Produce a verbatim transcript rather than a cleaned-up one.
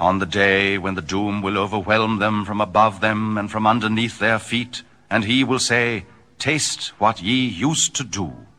On the day when the doom will overwhelm them from above them and from underneath their feet, and he will say, "Taste what ye used to do."